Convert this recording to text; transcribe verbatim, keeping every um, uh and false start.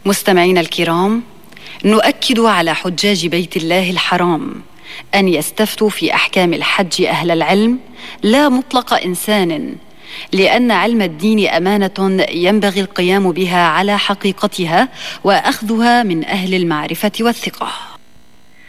مستمعينا الكرام، نؤكد على حجاج بيت الله الحرام أن يستفتوا في أحكام الحج أهل العلم لا مطلق إنسان، لأن علم الدين أمانة ينبغي القيام بها على حقيقتها وأخذها من أهل المعرفة والثقة.